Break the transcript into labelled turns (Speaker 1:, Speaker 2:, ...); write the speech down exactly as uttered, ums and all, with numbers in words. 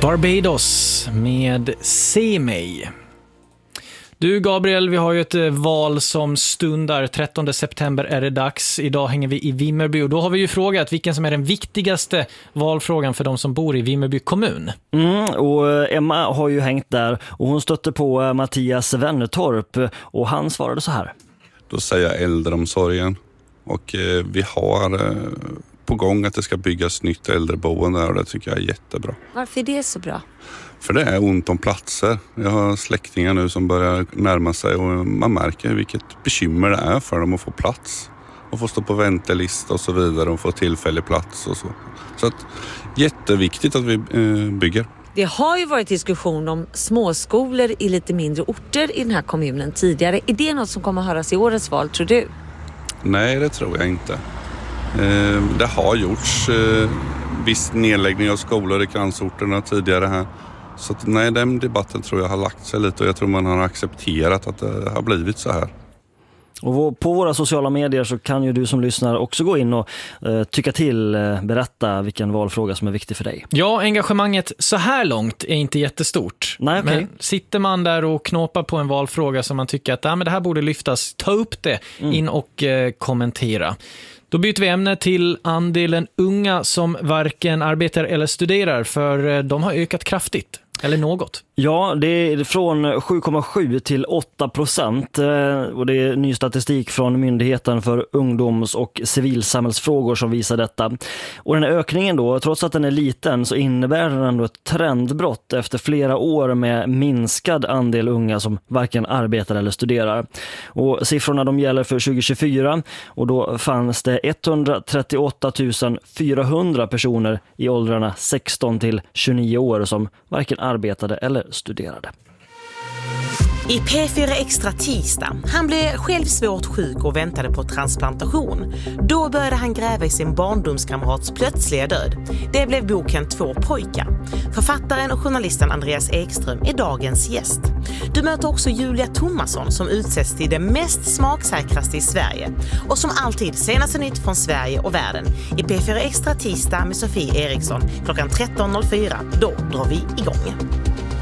Speaker 1: Barbados med Se mig. Du Gabriel, vi har ju ett val som stundar. trettonde september är det dags. Idag hänger vi i Vimmerby och då har vi ju frågat vilken som är den viktigaste valfrågan för de som bor i Vimmerby kommun.
Speaker 2: Mm, och Emma har ju hängt där och hon stötte på Mattias Wennertorp och han svarade så här.
Speaker 3: Då säger jag äldreomsorgen och eh, vi har eh, på gång att det ska byggas nytt äldreboende och det tycker jag är jättebra.
Speaker 4: Varför är det så bra?
Speaker 3: För det är ont om platser. Jag har släktingar nu som börjar närma sig och man märker vilket bekymmer det är för dem att få plats. Och få stå på väntelista och så vidare och få tillfällig plats och så. Så att jätteviktigt att vi eh, bygger.
Speaker 4: Det har ju varit diskussion om småskolor i lite mindre orter i den här kommunen tidigare. Är det något som kommer att höras i årets val, tror du?
Speaker 3: Nej, det tror jag inte. Eh, det har gjorts eh, viss nedläggning av skolor i kransorterna tidigare här. Så att, nej, den debatten tror jag har lagt sig lite och jag tror man har accepterat att det har blivit så här.
Speaker 2: Och på våra sociala medier så kan ju du som lyssnar också gå in och eh, tycka till, eh, berätta vilken valfråga som är viktig för dig.
Speaker 1: Ja, engagemanget så här långt är inte jättestort.
Speaker 2: Nej, okay.
Speaker 1: Men sitter man där och knåpar på en valfråga som man tycker att ah, men det här borde lyftas, ta upp det mm. in och eh, kommentera. Då byter vi ämne till andelen unga som varken arbetar eller studerar, för de har ökat kraftigt. Eller något.
Speaker 2: Ja, det är från sju komma sju till åtta procent och det är ny statistik från Myndigheten för ungdoms- och civilsamhällsfrågor som visar detta. Och den här ökningen då, trots att den är liten, så innebär den ändå ett trendbrott efter flera år med minskad andel unga som varken arbetar eller studerar. Och siffrorna de gäller för tjugo tjugofyra och då fanns det etthundratrettioåtta tusen fyrahundra personer i åldrarna sexton till tjugonio år som varken arbetade eller studerade.
Speaker 5: I P fyra Extra tisdag. Han blev själv svårt sjuk och väntade på transplantation. Då började han gräva i sin barndomskamrats plötsliga död. Det blev boken Två pojkar. Författaren och journalisten Andreas Ekström är dagens gäst. Du möter också Julia Thomasson som utsätts till det mest smaksäkraste i Sverige. Och som alltid senaste nytt från Sverige och världen. I P fyra Extra tisdag med Sofie Eriksson klockan tretton noll fyra. Då drar vi igång.